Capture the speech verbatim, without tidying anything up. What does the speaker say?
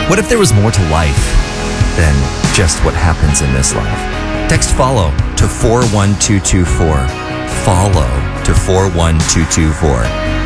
What if there was more to life than just what happens in this life? Text FOLLOW to four one two two four. FOLLOW to four one two two four.